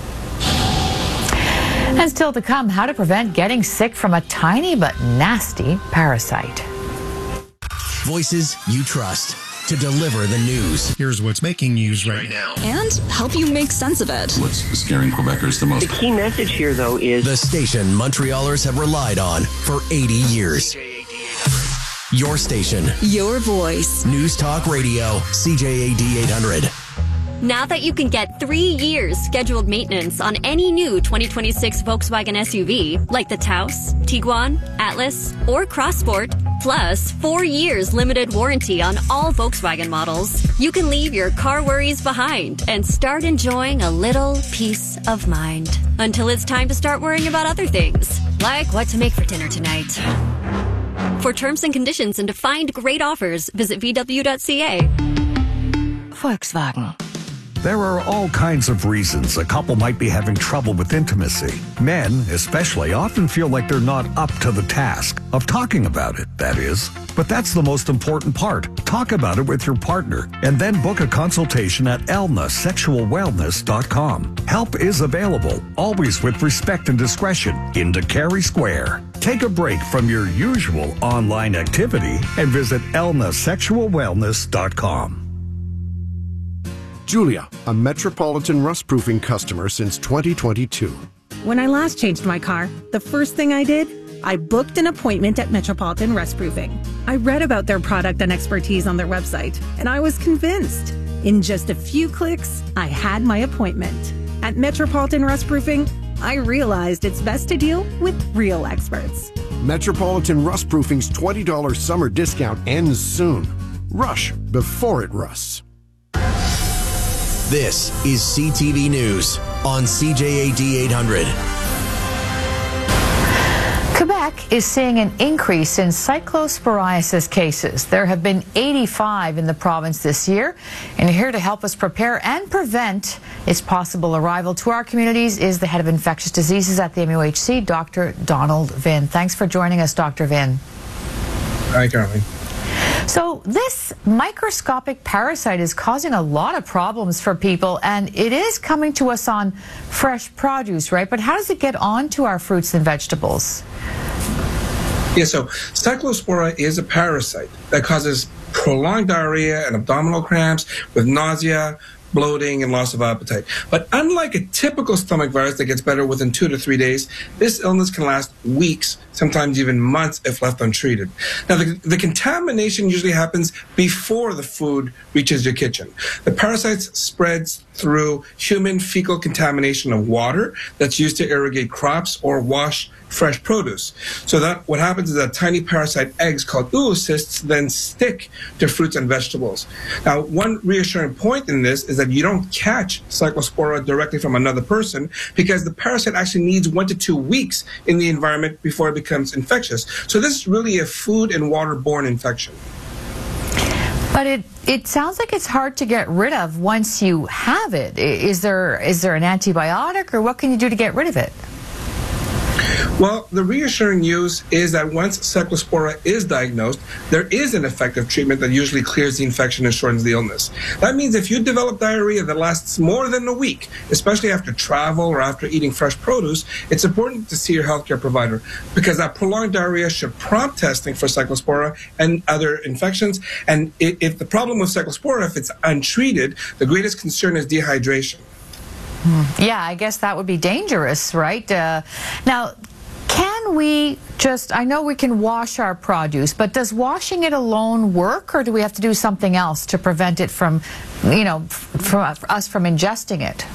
And still to come, how to prevent getting sick from a tiny but nasty parasite. Voices you trust to deliver the news. Here's what's making news right now. And help you make sense of it. What's scaring Quebecers the most? The key message here, though, is the station Montrealers have relied on for eighty years. Your station. Your voice. News Talk Radio, C J A D eight hundred. Now that you can get three years scheduled maintenance on any new twenty twenty-six Volkswagen S U V, like the Taos, Tiguan, Atlas, or Crossport, plus four years limited warranty on all Volkswagen models, you can leave your car worries behind and start enjoying a little peace of mind. Until it's time to start worrying about other things, like what to make for dinner tonight. For terms and conditions and to find great offers, visit V W dot C A. Volkswagen. There are all kinds of reasons a couple might be having trouble with intimacy. Men, especially, often feel like they're not up to the task of talking about it, that is. But that's the most important part. Talk about it with your partner and then book a consultation at elna sexual wellness dot com. Help is available, always with respect and discretion, in Carey Square. Take a break from your usual online activity and visit elna sexual wellness dot com. Julia, a Metropolitan Rust Proofing customer since twenty twenty-two. When I last changed my car, the first thing I did, I booked an appointment at Metropolitan Rust Proofing. I read about their product and expertise on their website, and I was convinced. In just a few clicks, I had my appointment. At Metropolitan Rust Proofing, I realized it's best to deal with real experts. Metropolitan Rust Proofing's twenty dollars summer discount ends soon. Rush before it rusts. This is C T V News on C J A D eight hundred. Quebec is seeing an increase in cyclosporiasis cases. There have been eighty-five in the province this year. And here to help us prepare and prevent its possible arrival to our communities is the head of infectious diseases at the M U H C, Doctor Donald Vin. Thanks for joining us, Doctor Vin. Hi, Caroline. So this microscopic parasite is causing a lot of problems for people, and it is coming to us on fresh produce, right? But how does it get onto our fruits and vegetables? Yeah, so Cyclospora is a parasite that causes prolonged diarrhea and abdominal cramps with nausea, bloating, and loss of appetite. But unlike a typical stomach virus that gets better within two to three days, this illness can last weeks, sometimes even months if left untreated. Now, the, the contamination usually happens before the food reaches your kitchen. The parasite spreads through human fecal contamination of water that's used to irrigate crops or wash fresh produce. So that what happens is that tiny parasite eggs called oocysts then stick to fruits and vegetables. Now, one reassuring point in this is that you don't catch Cyclospora directly from another person because the parasite actually needs one to two weeks in the environment before it becomes infectious. So this is really a food and waterborne infection. But it, it sounds like it's hard to get rid of once you have it. Is there is there an antibiotic, or what can you do to get rid of it? Well, the reassuring news is that once Cyclospora is diagnosed, there is an effective treatment that usually clears the infection and shortens the illness. That means if you develop diarrhea that lasts more than a week, especially after travel or after eating fresh produce, it's important to see your healthcare provider because that prolonged diarrhea should prompt testing for Cyclospora and other infections. And if the problem with Cyclospora, if it's untreated, the greatest concern is dehydration. Yeah, I guess that would be dangerous, right? Uh, now, can we just, I know we can wash our produce, but does washing it alone work, or do we have to do something else to prevent it from, you know, from us from ingesting it?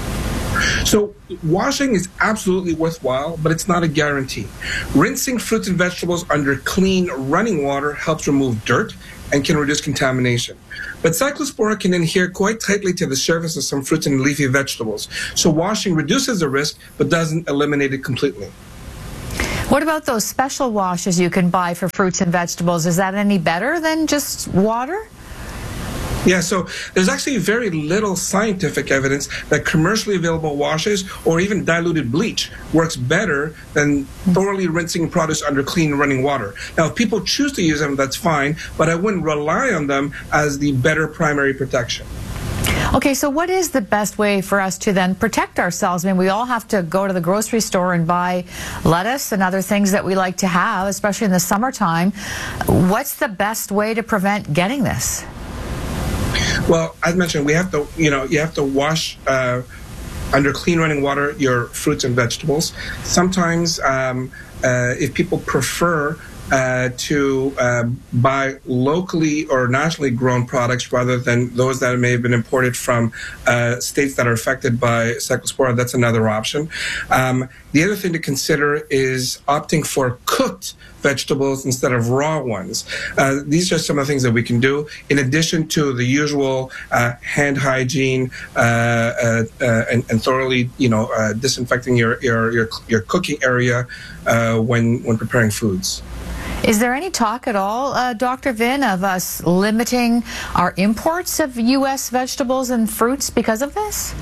So washing is absolutely worthwhile, but it's not a guarantee. Rinsing fruits and vegetables under clean running water helps remove dirt and can reduce contamination. But Cyclospora can adhere quite tightly to the surface of some fruits and leafy vegetables. So washing reduces the risk, but doesn't eliminate it completely. What about those special washes you can buy for fruits and vegetables? Is that any better than just water? Yeah, so there's actually very little scientific evidence that commercially available washes or even diluted bleach works better than thoroughly rinsing produce under clean running water. Now, if people choose to use them, that's fine, but I wouldn't rely on them as the better primary protection. Okay, so what is the best way for us to then protect ourselves? I mean, we all have to go to the grocery store and buy lettuce and other things that we like to have, especially in the summertime. What's the best way to prevent getting this? Well, as mentioned, we have to, you know, you have to wash uh, under clean running water your fruits and vegetables. Sometimes, um, uh, if people prefer Uh, to uh, buy locally or nationally grown products rather than those that may have been imported from uh, states that are affected by Cyclospora, that's another option. Um, the other thing to consider is opting for cooked vegetables instead of raw ones. Uh, these are some of the things that we can do in addition to the usual uh, hand hygiene uh, uh, uh, and, and thoroughly, you know, uh, disinfecting your, your, your, your cooking area uh, when, when preparing foods. Is there any talk at all, uh, Doctor Vin, of us limiting our imports of U S vegetables and fruits because of this?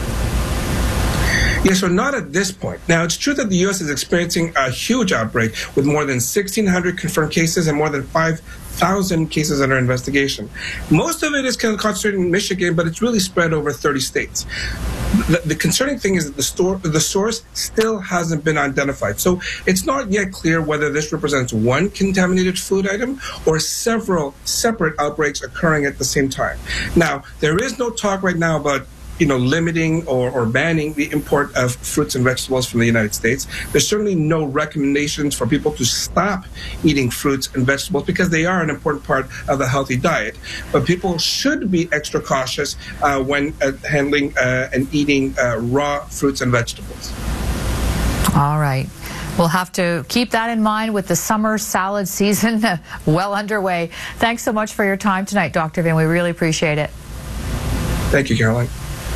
Yes, so not at this point. Now, it's true that the U S is experiencing a huge outbreak with more than sixteen hundred confirmed cases and more than five thousand cases under investigation. Most of it is concentrated in Michigan, but it's really spread over thirty states. The, the concerning thing is that the, store, the source still hasn't been identified. So it's not yet clear whether this represents one contaminated food item or several separate outbreaks occurring at the same time. Now, there is no talk right now about you know, limiting or, or banning the import of fruits and vegetables from the United States. There's certainly no recommendations for people to stop eating fruits and vegetables because they are an important part of a healthy diet. But people should be extra cautious uh, when uh, handling uh, and eating uh, raw fruits and vegetables. All right. We'll have to keep that in mind with the summer salad season well underway. Thanks so much for your time tonight, Doctor Vin. We really appreciate it. Thank you, Caroline.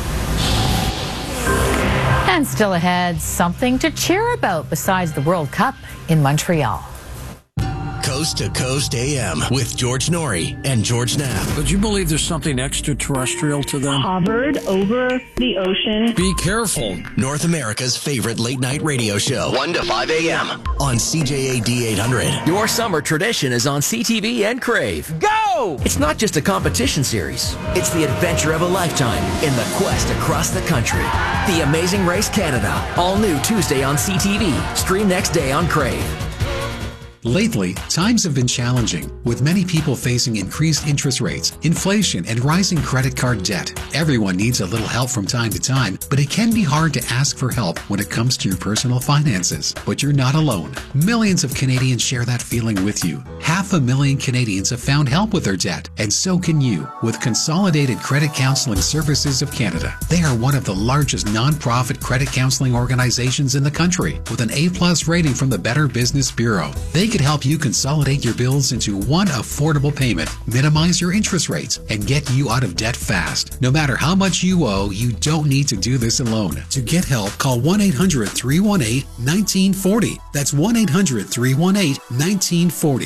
And still ahead, something to cheer about besides the World Cup in Montreal. Coast to Coast A M with George Norrie and George Knapp. Would you believe there's something extraterrestrial to them? Hovered over the ocean. Be careful. North America's favorite late night radio show. one to five A M on C J A D eight hundred. Your summer tradition is on C T V and Crave. Go! It's not just a competition series. It's the adventure of a lifetime in the quest across the country. The Amazing Race Canada. All new Tuesday on C T V. Stream next day on Crave. Lately, times have been challenging, with many people facing increased interest rates, inflation, and rising credit card debt. Everyone needs a little help from time to time, but it can be hard to ask for help when it comes to your personal finances. But you're not alone. Millions of Canadians share that feeling with you. Half a million Canadians have found help with their debt, and so can you, with Consolidated Credit Counseling Services of Canada. They are one of the largest non-profit credit counseling organizations in the country, with an A plus rating from the Better Business Bureau. They could help you consolidate your bills into one affordable payment, minimize your interest rates, and get you out of debt fast. No matter how much you owe, you don't need to do this alone. To get help, call one eight hundred, three one eight, one nine four zero. That's one eight hundred, three one eight, one nine four zero. Let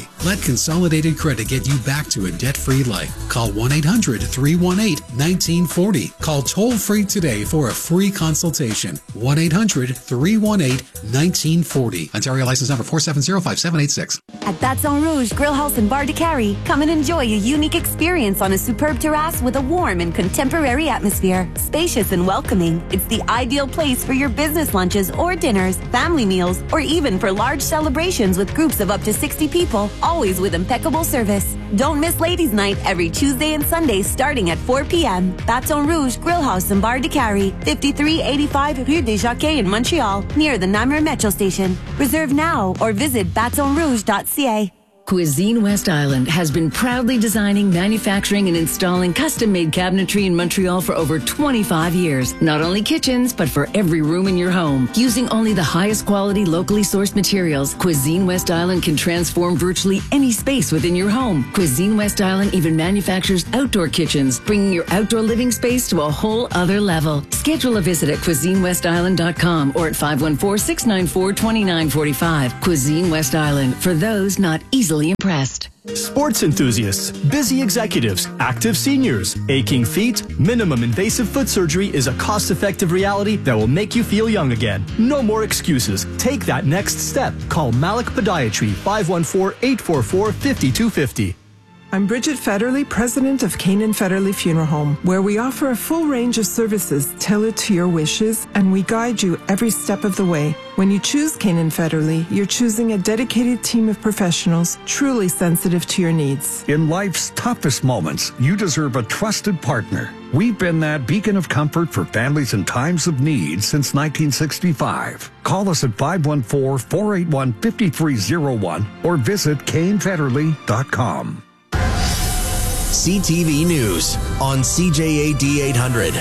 Consolidated Credit get you back to a debt-free life. Call one eight hundred, three one eight, one nine four zero. Call toll-free today for a free consultation. one eight hundred, three one eight, one nine four zero. Ontario license number four seven zero five seven eight six. At Baton Rouge Grill House and Bar de Carry, come and enjoy a unique experience on a superb terrace with a warm and contemporary atmosphere. Spacious and welcoming, it's the ideal place for your business lunches or dinners, family meals, or even for large celebrations with groups of up to sixty people, always with impeccable service. Don't miss Ladies' Night every Tuesday and Sunday starting at four p.m. Baton Rouge Grill House and Bar de Carry, fifty-three eighty-five Rue des Jacquets in Montreal, near the Namur Metro Station. Reserve now or visit baton rouge dot c a. Cuisine West Island has been proudly designing, manufacturing, and installing custom-made cabinetry in Montreal for over twenty-five years. Not only kitchens, but for every room in your home. Using only the highest quality, locally sourced materials, Cuisine West Island can transform virtually any space within your home. Cuisine West Island even manufactures outdoor kitchens, bringing your outdoor living space to a whole other level. Schedule a visit at cuisine west island dot com or at five one four, six nine four, two nine four five. Cuisine West Island, for those not easily impressed. Sports enthusiasts, busy executives, active seniors, aching feet, minimum invasive foot surgery is a cost-effective reality that will make you feel young again. No more excuses. Take that next step. Call Malik Podiatry, five one four, eight four four, five two five zero. I'm Bridget Federley, president of Kane and Federley Funeral Home, where we offer a full range of services tailored to your wishes, and we guide you every step of the way. When you choose Kane and Federley, you're choosing a dedicated team of professionals truly sensitive to your needs. In life's toughest moments, you deserve a trusted partner. We've been that beacon of comfort for families in times of need since nineteen sixty-five. Call us at five one four, four eight one, five three zero one or visit kane federley dot com. C T V News on C J A D eight hundred.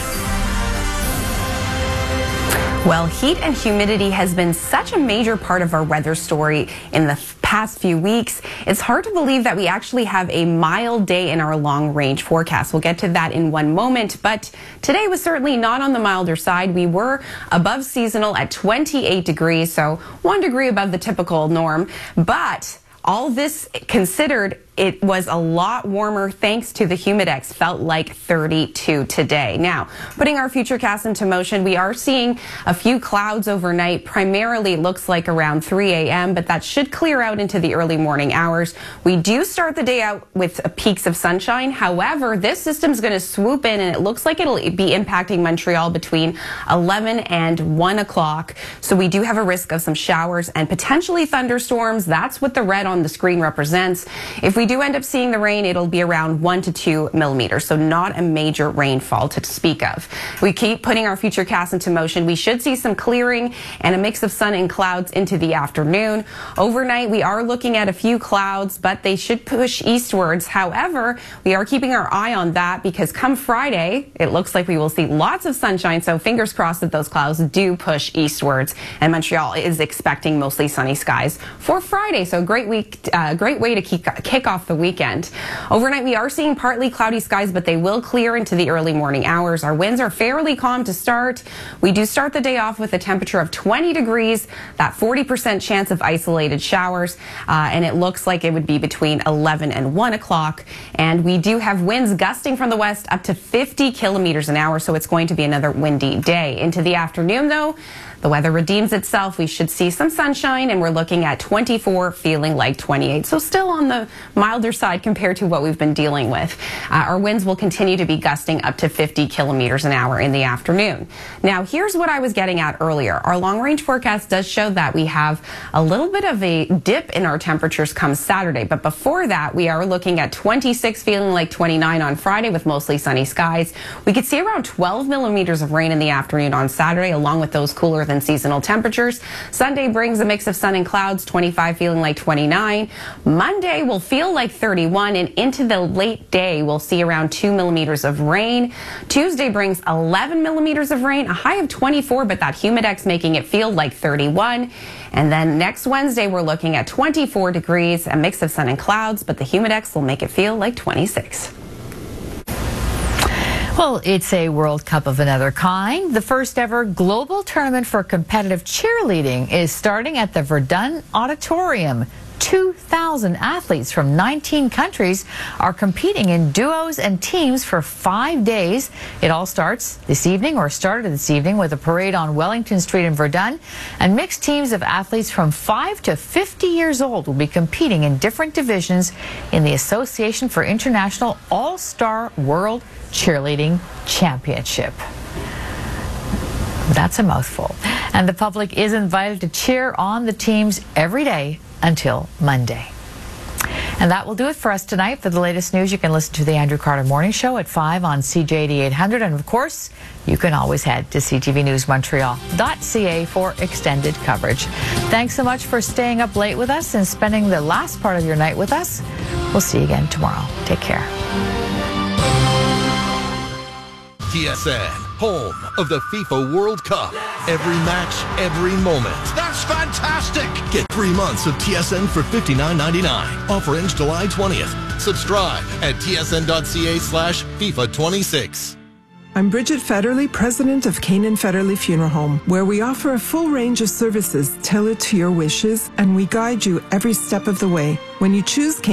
Well, heat and humidity has been such a major part of our weather story in the past few weeks. It's hard to believe that we actually have a mild day in our long-range forecast. We'll get to that in one moment, but today was certainly not on the milder side. We were above seasonal at twenty-eight degrees, so one degree above the typical norm, but all this considered, it was a lot warmer thanks to the Humidex. Felt like thirty-two today. Now, putting our futurecast into motion, we are seeing a few clouds overnight. Primarily, it looks like around three a.m., but that should clear out into the early morning hours. We do start the day out with peaks of sunshine. However, this system's going to swoop in, and it looks like it'll be impacting Montreal between eleven and one o'clock. So we do have a risk of some showers and potentially thunderstorms. That's what the red on the screen represents. If we we do end up seeing the rain, it'll be around one to two millimeters, so not a major rainfall to speak of. We keep putting our futurecast into motion. We should see some clearing and a mix of sun and clouds into the afternoon. Overnight, we are looking at a few clouds, but they should push eastwards. However, we are keeping our eye on that because come Friday, it looks like we will see lots of sunshine, so fingers crossed that those clouds do push eastwards, and Montreal is expecting mostly sunny skies for Friday, so great week, uh, great way to kick, kick off the weekend. Overnight, we are seeing partly cloudy skies, but they will clear into the early morning hours. Our winds are fairly calm to start. We do start the day off with a temperature of twenty degrees, that forty percent chance of isolated showers, uh, and it looks like it would be between eleven and one o'clock. And we do have winds gusting from the west up to fifty kilometers an hour, so it's going to be another windy day. Into the afternoon, though, the weather redeems itself. We should see some sunshine, and we're looking at twenty-four, feeling like twenty-eight. So still on the milder side compared to what we've been dealing with. Uh, our winds will continue to be gusting up to fifty kilometers an hour in the afternoon. Now, here's what I was getting at earlier. Our long-range forecast does show that we have a little bit of a dip in our temperatures come Saturday. But before that, we are looking at twenty-six, feeling like twenty-nine on Friday with mostly sunny skies. We could see around twelve millimeters of rain in the afternoon on Saturday, along with those cooler than seasonal temperatures. Sunday brings a mix of sun and clouds, twenty-five feeling like twenty-nine. Monday will feel like thirty-one, and into the late day we'll see around two millimeters of rain. Tuesday brings eleven millimeters of rain, a high of twenty-four, but that Humidex making it feel like thirty-one. And then next Wednesday we're looking at twenty-four degrees, a mix of sun and clouds, but the Humidex will make it feel like twenty-six. Well, it's a World Cup of another kind. The first ever global tournament for competitive cheerleading is starting at the Verdun Auditorium. two thousand athletes from nineteen countries are competing in duos and teams for five days. It all starts this evening, or started this evening, with a parade on Wellington Street in Verdun. And mixed teams of athletes from five to fifty years old will be competing in different divisions in the Association for International All-Star World Cheerleading Championship. That's a mouthful. And the public is invited to cheer on the teams every day until Monday. And that will do it for us tonight. For the latest news, you can listen to the Andrew Carter Morning Show at five on C J eighty-eight hundred. And of course, you can always head to c t v news montreal dot c a for extended coverage. Thanks so much for staying up late with us and spending the last part of your night with us. We'll see you again tomorrow. Take care. T S N, home of the FIFA World Cup. Every match, every moment. That's fantastic! Get three months of T S N for fifty-nine ninety-nine. Offer ends July twentieth. Subscribe at t s n dot c a slash FIFA twenty-six. I'm Bridget Federley, president of Canaan Federley Funeral Home, where we offer a full range of services tailored to your wishes, and we guide you every step of the way. When you choose Canaan